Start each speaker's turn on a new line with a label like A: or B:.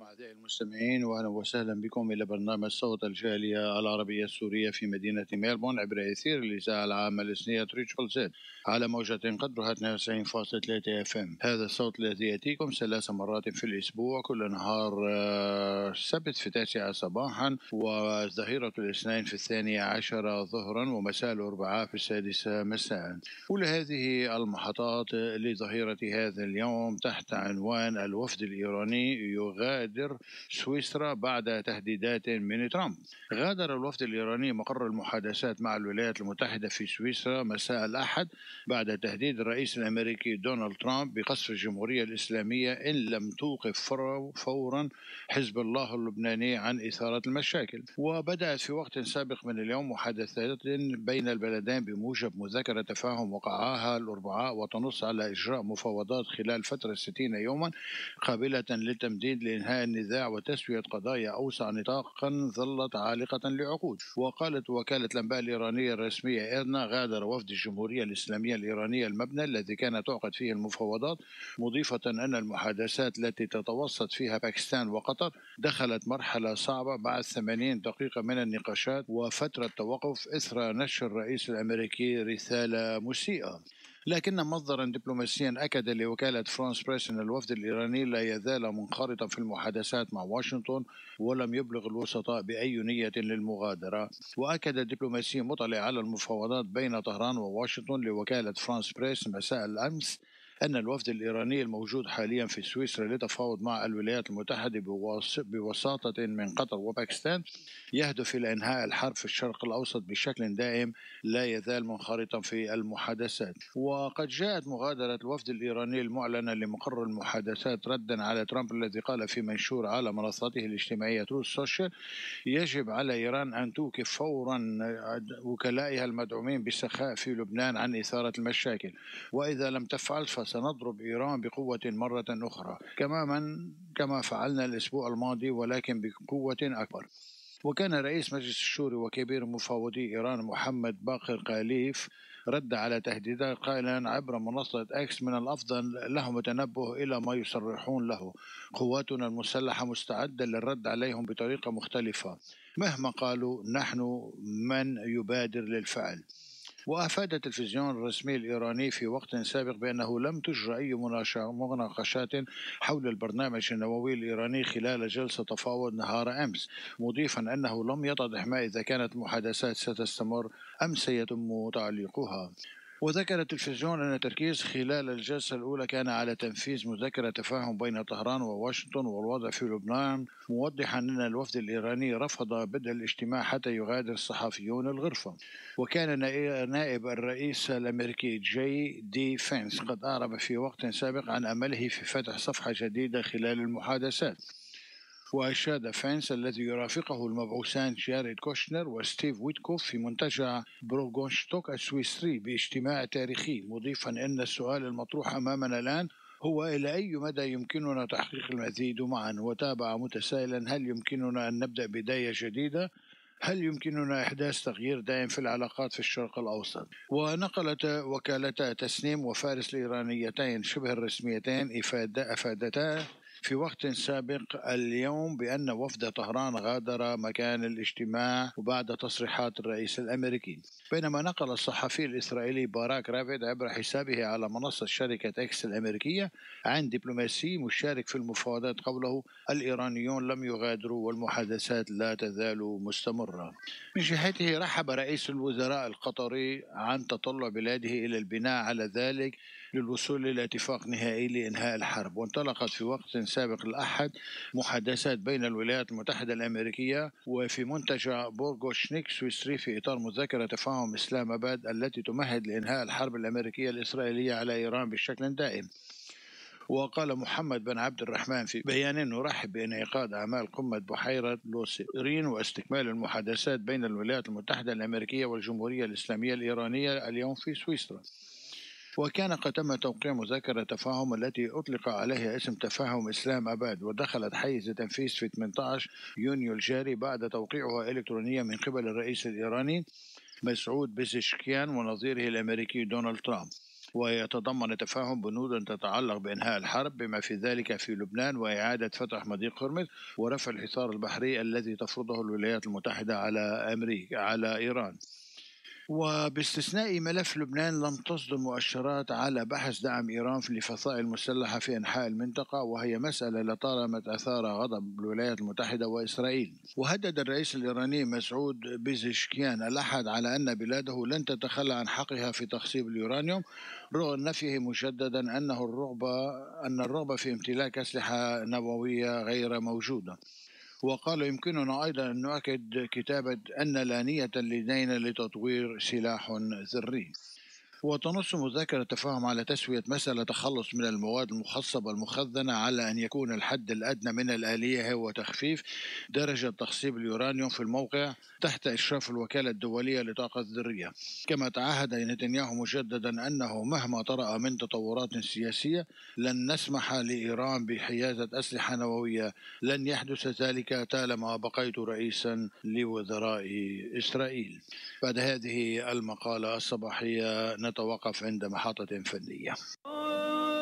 A: أعزائي المستمعين، وأهلا وسهلا بكم إلى برنامج صوت الجالية العربية السورية في مدينة ميلبورن عبر أثير الإذاعة العامة الإسنية تريتشل زد على موجة قدرها 92.3 اف ام. هذا الصوت الذي يأتيكم 3 مرات في الأسبوع، كل نهار السبت في 9 صباحا، وظهيرة الاثنين في 12 ظهرا، ومساء الأربعاء في 6 مساء. كل هذه المحطات لظهيرة هذا اليوم تحت عنوان الوفد الإيراني يغادر سويسرا بعد تهديدات من ترامب. غادر الوفد الإيراني مقر المحادثات مع الولايات المتحدة في سويسرا مساء الأحد بعد تهديد الرئيس الأمريكي دونالد ترامب بقصف الجمهورية الإسلامية إن لم توقف فورا حزب الله اللبناني عن إثارة المشاكل. وبدأت في وقت سابق من اليوم محادثات بين البلدين بموجب مذكرة تفاهم وقعها الأربعاء، وتنص على إجراء مفاوضات خلال فترة 60 يوما قابلة للتمديد لإنهاء النزاع وتسوية قضايا أوسع نطاقا ظلت عالقة لعقود. وقالت وكالة الأنباء الإيرانية الرسمية إيرنا: غادر وفد الجمهورية الإسلامية الإيرانية المبنى الذي كانت تعقد فيه المفاوضات، مضيفة أن المحادثات التي تتوسط فيها باكستان وقطر دخلت مرحلة صعبة بعد 80 دقيقة من النقاشات وفترة توقف إثر نشر الرئيس الأمريكي رسالة مسيئة. لكن مصدرا دبلوماسيا أكد لوكالة فرانس بريس أن الوفد الإيراني لا يزال منخرطا في المحادثات مع واشنطن، ولم يبلغ الوسطاء بأي نية للمغادرة. وأكد دبلوماسي مطلع على المفاوضات بين طهران وواشنطن لوكالة فرانس بريس مساء الأمس أن الوفد الإيراني الموجود حاليا في سويسرا للتفاوض مع الولايات المتحدة بوساطة من قطر وباكستان يهدف إلى إنهاء الحرب في الشرق الأوسط بشكل دائم، لا يزال منخرطا في المحادثات. وقد جاءت مغادرة الوفد الإيراني المعلنة لمقر المحادثات ردا على ترامب الذي قال في منشور على منصته الاجتماعية تروث سوشيال: يجب على إيران أن توقف فورا وكلائها المدعومين بالسخاء في لبنان عن إثارة المشاكل، وإذا لم تفعل فسنضرب إيران بقوة مرة أخرى كما فعلنا الأسبوع الماضي، ولكن بقوة أكبر. وكان رئيس مجلس الشورى وكبير مفاوضي إيران محمد باقر قاليف رد على تهديدات قائلا عبر منصة اكس: من الأفضل لهم التنبه إلى ما يصرحون له، قواتنا المسلحة مستعدة للرد عليهم بطريقة مختلفة، مهما قالوا نحن من يبادر للفعل. وأفاد التلفزيون الرسمي الإيراني في وقت سابق بأنه لم تجرى أي مناقشات حول البرنامج النووي الإيراني خلال جلسة تفاوض نهار أمس، مضيفا أنه لم يتضح ما إذا كانت المحادثات ستستمر أم سيتم تعليقها. وذكر التلفزيون أن التركيز خلال الجلسة الأولى كان على تنفيذ مذكرة تفاهم بين طهران وواشنطن والوضع في لبنان، موضحا أن الوفد الإيراني رفض بدء الاجتماع حتى يغادر الصحفيون الغرفة. وكان نائب الرئيس الأمريكي جي دي فينس قد أعرب في وقت سابق عن أمله في فتح صفحة جديدة خلال المحادثات. وأشاد فينس الذي يرافقه المبعوثان جاريد كوشنر وستيف ويتكوف في منتجع بروغونشتوك السويسري باجتماع تاريخي، مضيفا أن السؤال المطروح أمامنا الآن هو إلى أي مدى يمكننا تحقيق المزيد معا. وتابع متسائلا: هل يمكننا أن نبدأ بداية جديدة؟ هل يمكننا إحداث تغيير دائم في العلاقات في الشرق الأوسط؟ ونقلت وكالتا تسنيم وفارس الإيرانيتين شبه الرسميتين أفادتا في وقت سابق اليوم بأن وفد طهران غادر مكان الاجتماع وبعد تصريحات الرئيس الأمريكي. بينما نقل الصحفي الإسرائيلي باراك رافد عبر حسابه على منصة شركة إكس الأمريكية عن دبلوماسي مشارك في المفاوضات قوله: الإيرانيون لم يغادروا والمحادثات لا تزال مستمرة. من جهته رحب رئيس الوزراء القطري عن تطلع بلاده إلى البناء على ذلك للوصول إلى اتفاق نهائي لإنهاء الحرب. وانطلقت في وقت سابق الأحد محادثات بين الولايات المتحدة الأمريكية وفي منتجع بورغوشنيك سويسري في إطار مذكرة تفاهم إسلام آباد التي تمهد لإنهاء الحرب الأمريكية الإسرائيلية على إيران بشكل دائم. وقال محمد بن عبد الرحمن في بيان: نرحب بانعقاد أعمال قمة بحيرة لوسيرين واستكمال المحادثات بين الولايات المتحدة الأمريكية والجمهورية الإسلامية الإيرانية اليوم في سويسرا. وكان قد تم توقيع مذكرة تفاهم التي أطلق عليها اسم تفاهم إسلام آباد، ودخلت حيز تنفيذ في 18 يونيو الجاري بعد توقيعها إلكترونيا من قبل الرئيس الإيراني مسعود بيزشكيان ونظيره الأمريكي دونالد ترامب. ويتضمن تفاهم بنود تتعلق بإنهاء الحرب بما في ذلك في لبنان وإعادة فتح مضيق هرمز ورفع الحصار البحري الذي تفرضه الولايات المتحدة على إيران. وباستثناء ملف لبنان لم تصدر مؤشرات على بحث دعم إيران للفصائل المسلحة في أنحاء المنطقة، وهي مسألة لطالما أثار غضب الولايات المتحدة وإسرائيل. وهدد الرئيس الإيراني مسعود بيزشكيان الأحد على أن بلاده لن تتخلى عن حقها في تخصيب اليورانيوم، رغم نفيه مجددا أن الرغبة في امتلاك أسلحة نووية غير موجودة. وقال يمكننا أيضا أن نؤكد كتابة أن لا نية لدينا لتطوير سلاح ذري. وتنص مذكرة التفاهم على تسوية مسألة التخلص من المواد المخصبة المخزنة على أن يكون الحد الأدنى من الآلية هو تخفيف درجة تخصيب اليورانيوم في الموقع تحت إشراف الوكالة الدولية للطاقة الذرية. كما تعهد نتنياهو مجددا أنه مهما طرأ من تطورات سياسية لن نسمح لإيران بحيازة أسلحة نووية، لن يحدث ذلك طالما بقيت رئيسا لوزراء إسرائيل. بعد هذه المقالة الصباحية نتوقف عند محطة فنية.